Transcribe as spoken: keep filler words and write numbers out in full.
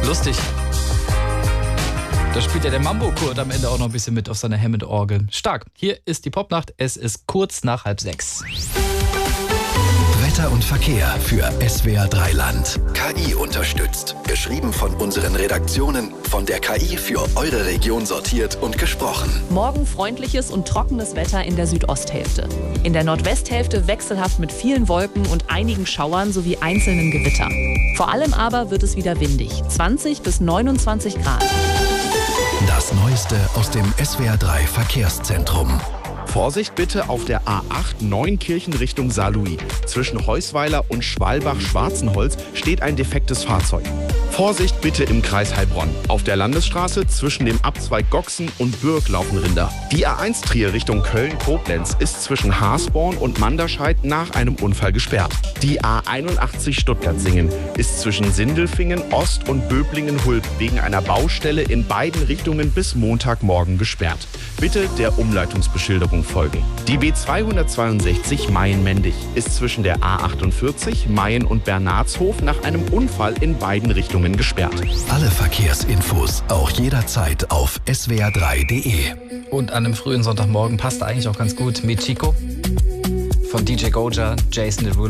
Lustig. Da spielt ja der Mambo-Kurt am Ende auch noch ein bisschen mit auf seiner Hammond-Orgel. Stark. Hier ist die Popnacht. Es ist kurz nach halb sechs. Wetter und Verkehr für S W R drei Land. K I unterstützt. Geschrieben von unseren Redaktionen, von der K I für eure Region sortiert und gesprochen. Morgen freundliches und trockenes Wetter in der Südosthälfte. In der Nordwesthälfte wechselhaft mit vielen Wolken und einigen Schauern sowie einzelnen Gewittern. Vor allem aber wird es wieder windig. zwanzig bis neunundzwanzig Grad. Das Neueste aus dem S W R drei Verkehrszentrum. Vorsicht bitte auf der A acht Neunkirchen Richtung Saarlouis. Zwischen Heusweiler und Schwalbach-Schwarzenholz steht ein defektes Fahrzeug. Vorsicht bitte im Kreis Heilbronn. Auf der Landesstraße zwischen dem Abzweig Goxen und Bürg laufen Rinder. Die A eins Trier Richtung Köln-Koblenz ist zwischen Haasborn und Manderscheid nach einem Unfall gesperrt. Die A einundachtzig Stuttgart-Singen ist zwischen Sindelfingen, Ost und Böblingen-Hulb wegen einer Baustelle in beiden Richtungen bis Montagmorgen gesperrt. Bitte der Umleitungsbeschilderung folgen. Die B zweihundertzweiundsechzig Mayen-Mendig ist zwischen der A achtundvierzig Mayen und Bernardshof nach einem Unfall in beiden Richtungen gesperrt. Alle Verkehrsinfos auch jederzeit auf S W R drei Punkt de. Und an einem frühen Sonntagmorgen passt eigentlich auch ganz gut mit Chico von D J Goja, Jason Derulo.